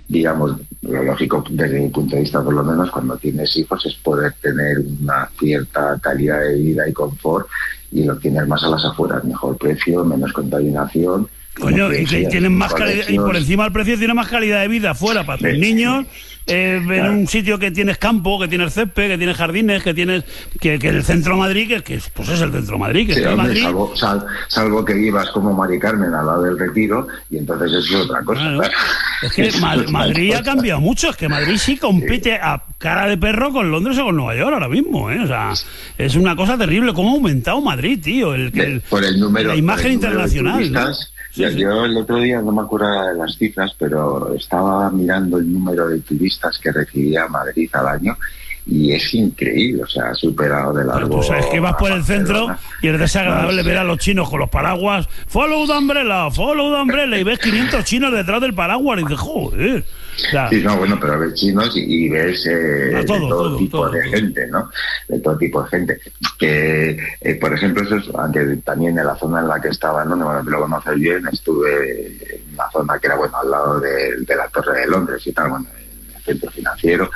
digamos, lo lógico desde mi punto de vista, por lo menos, cuando tienes hijos, es poder tener una cierta calidad de vida y confort, y lo tienes más a las afueras, mejor precio, menos contaminación. Coño, y que tienen más calidad, y por encima del precio tiene más calidad de vida fuera para tus niños, en un sitio que tienes campo, que tienes césped, que tienes jardines, que tienes que el centro de Madrid, que pues es el centro de Madrid, que sí, es hombre, Madrid. salvo que vivas como Mari Carmen al lado del Retiro, y entonces eso es otra cosa. Claro. Es que Madrid ha cambiado mucho, es que Madrid sí compite a cara de perro con Londres o con Nueva York ahora mismo, ¿eh? O sea, es una cosa terrible cómo ha aumentado Madrid, tío, por el número, la imagen internacional, ¿no? Sí, yo el otro día, no me acuerdo de las cifras, pero estaba mirando el número de turistas que recibía Madrid al año, y es increíble, o sea, ha superado de largo. Pero tú sabes que vas por el centro y es desagradable ver a los chinos con los paraguas, follow the umbrella, y ves 500 chinos detrás del paraguas y dices, joder. O sea, sí, no, bueno, pero ves chinos y ves de todo tipo de gente, ¿no? De todo tipo de gente. Que, por ejemplo, eso es, aunque también en la zona en la que estaba, ¿no? Bueno, lo conoces bien, estuve en una zona que era, bueno, al lado de la Torre de Londres y tal, bueno, centro financiero,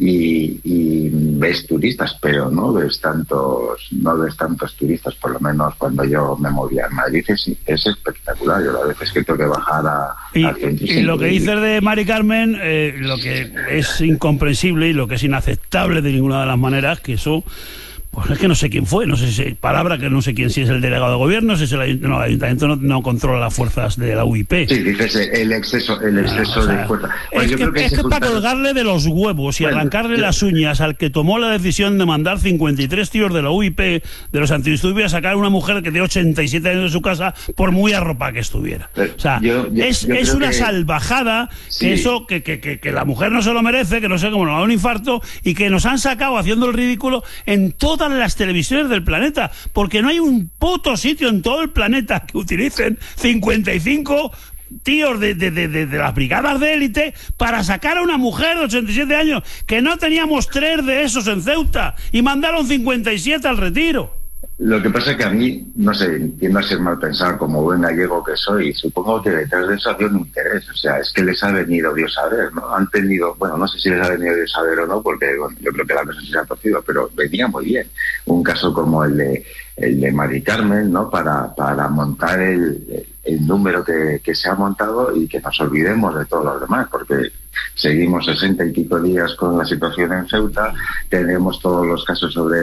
y ves turistas, pero no ves tantos turistas, por lo menos cuando yo me movía en Madrid. Es espectacular. Yo a veces que tengo que bajar al centro. Y lo que dices de Mari Carmen, lo que es incomprensible y lo que es inaceptable de ninguna de las maneras, que eso, pues es que no sé quién fue, no sé si palabra que no sé quién, si es el delegado de gobierno, si es el ayuntamiento no controla las fuerzas de la UIP. Sí, dices el exceso de fuerza. Pues es que para colgarle de los huevos y arrancarle las uñas al que tomó la decisión de mandar 53 tíos de la UIP, de los antidisturbios, a sacar a una mujer que tiene 87 años de su casa, por muy arropada que estuviera. O sea, es una salvajada, sí. que la mujer no se lo merece, que no sé cómo nos da un infarto, y que nos han sacado haciendo el ridículo en todas las televisiones del planeta, porque no hay un puto sitio en todo el planeta que utilicen 55 tíos de las brigadas de élite para sacar a una mujer de 87 años, que no teníamos 3 de esos en Ceuta, y mandaron 57 al Retiro. Lo que pasa es que a mí, no sé, tiendo a ser mal pensado como buen gallego que soy, supongo que detrás de eso había un interés, o sea, es que les ha venido Dios a ver, ¿no? Han tenido, bueno, no sé si les ha venido Dios a ver o no, porque bueno, yo creo que la cosa se ha torcido, pero venía muy bien. Un caso como el de Mari Carmen, ¿no? Para montar el número que se ha montado, y que nos olvidemos de todos los demás, porque seguimos 60 y pico días con la situación en Ceuta, tenemos todos los casos sobre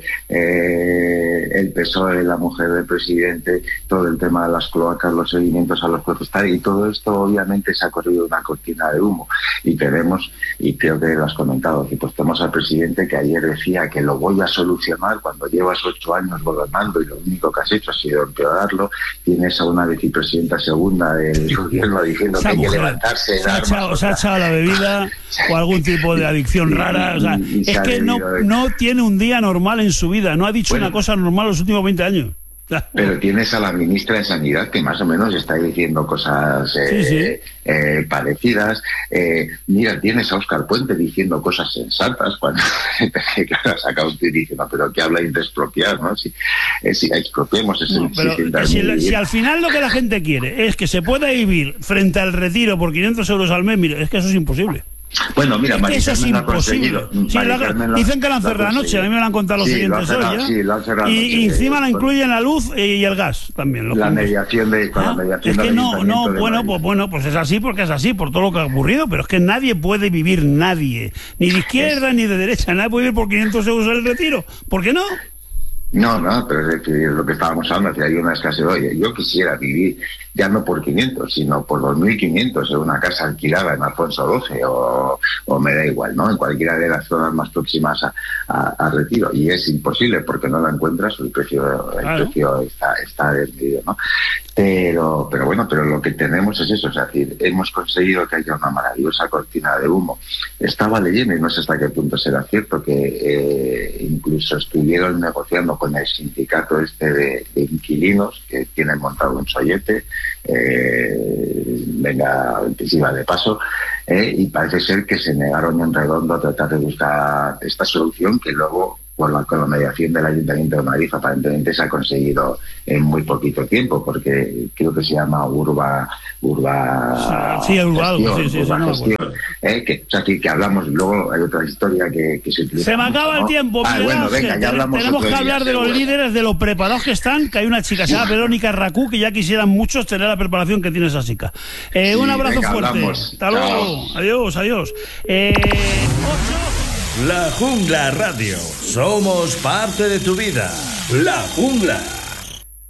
el PSOE, la mujer del presidente, todo el tema de las cloacas, los seguimientos a los protestarios, y todo esto obviamente se ha corrido una cortina de humo, y tenemos, y creo que lo has comentado, que pues tenemos al presidente que ayer decía que lo voy a solucionar cuando llevas 8 años gobernando y lo único que has hecho ha sido empeorarlo. Tienes a una vicepresidenta segunda del gobierno diciendo que hay que levantarse, se ha echado la bebida o algún tipo de adicción rara, o sea, es que no tiene un día normal en su vida, no ha dicho una cosa normal los últimos 20 años. Pero tienes a la ministra de Sanidad que más o menos está diciendo cosas parecidas. Mira, tienes a Óscar Puente diciendo cosas sensatas cuando claro, saca usted diciendo, pero que habláis de expropiar, ¿no? Si expropiemos ese si al final lo que la gente quiere es que se pueda vivir frente al Retiro por 500 euros al mes, mira, es que eso es imposible. Bueno, mira, es eso es imposible. Dicen que la han cerrado anoche, a mí me lo han contado los siguientes hoy, y encima la incluyen la luz y el gas también. La mediación de es que pues es así porque es así, por todo lo que ha ocurrido, pero es que nadie puede vivir, nadie, ni de izquierda ni de derecha, nadie puede vivir por 500 euros el Retiro. ¿Por qué no? No, pero es lo que estábamos hablando, que hay una escasez. Oye, yo quisiera vivir ya no por 500, sino por 2.500 en una casa alquilada en Alfonso XII o me da igual, ¿no? En cualquiera de las zonas más próximas a Retiro. Y es imposible porque no la encuentras, el precio está vendido, ¿no? Pero lo que tenemos es eso, es decir, hemos conseguido que haya una maravillosa cortina de humo. Estaba leyendo, y no sé hasta qué punto será cierto, que incluso estuvieron negociando con el sindicato de inquilinos que tienen montado un sollete, iba de paso, y parece ser que se negaron en redondo a tratar de buscar esta solución, que luego con la mediación del Ayuntamiento de Madrid, aparentemente se ha conseguido en muy poquito tiempo, porque creo que se llama Urba Gestión, que hablamos. Luego hay otra historia que se utiliza. Se me acaba el tiempo. Bueno, venga, ya hablamos. Tenemos que hablar de los líderes, de lo preparados que están, que hay una chica, se llama Verónica Racú, que ya quisieran muchos tener la preparación que tiene esa chica. Un abrazo fuerte. Hablamos. Hasta luego. Adiós. 8. La Jungla Radio. Somos parte de tu vida. La Jungla.